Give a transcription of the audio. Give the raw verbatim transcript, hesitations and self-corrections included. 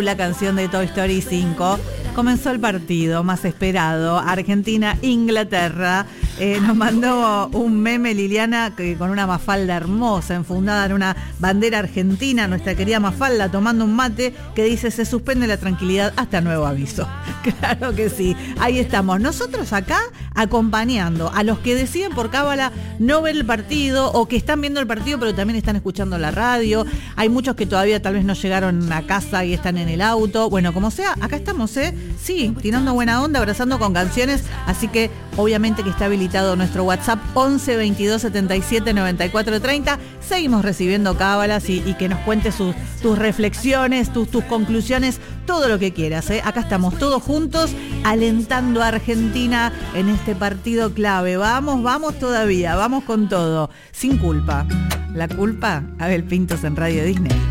Blue, la canción de Toy Story cinco. Comenzó el partido más esperado, Argentina-Inglaterra. Eh, nos mandó un meme Liliana que, con una Mafalda hermosa, enfundada en una bandera argentina, nuestra querida Mafalda tomando un mate, que dice: se suspende la tranquilidad hasta nuevo aviso. Claro que sí, ahí estamos. Nosotros acá acompañando a los que deciden por cábala no ver el partido, o que están viendo el partido pero también están escuchando la radio. Hay muchos que todavía tal vez no llegaron a casa y están en el auto. Bueno, como sea, acá estamos, ¿eh? Sí, tirando buena onda, abrazando con canciones. Así que obviamente que está habilitado nuestro WhatsApp once veintidós setenta y siete noventa y cuatro treinta. Seguimos recibiendo cábalas y, y que nos cuentes sus, tus reflexiones, tus, tus conclusiones, todo lo que quieras, ¿eh? Acá estamos todos juntos alentando a Argentina en este partido clave. Vamos, vamos todavía, vamos con todo, sin culpa. La culpa, Abel Pintos en Radio Disney.